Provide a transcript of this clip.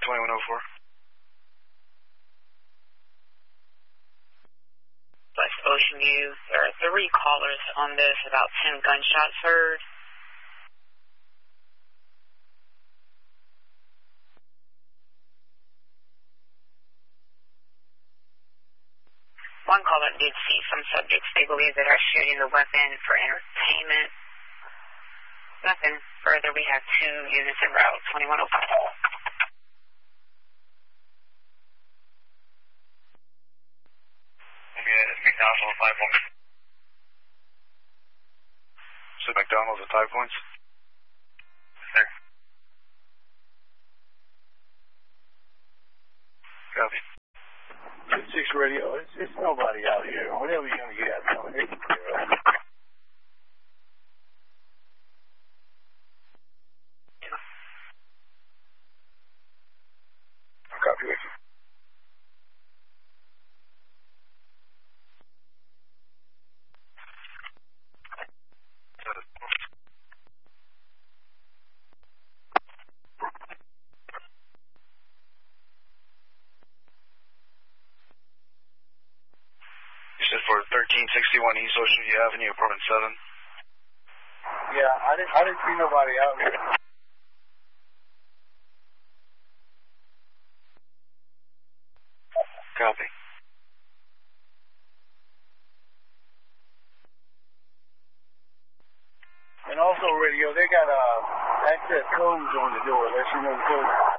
2104. West Ocean View. There are 3 callers on this, about 10 gunshots heard. One caller did see some subjects they believe that are shooting the weapon for entertainment. Nothing further. We have 2 units en route, 2105. McDonald's on 5 points. So McDonald's at 5 points? Yes, sir. Copy. 6 radio, it's nobody out here. Whatever you're going to get. I'll copy with you. You said for 1361 East Ocean View Avenue, apartment 7. Yeah, I didn't see nobody out here. Copy. And also radio, they got access codes on the door. Let you know the code.